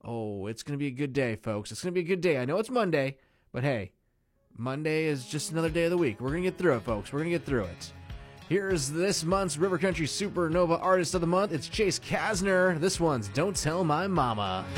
Oh, it's going to be a good day, folks. It's going to be a good day. I know it's Monday, but hey, Monday is just another day of the week. We're going to get through it, folks. We're going to get through it. Here's this month's River Country Supernova Artist of the Month. It's Chase Kasner. This one's Don't Tell My Mama.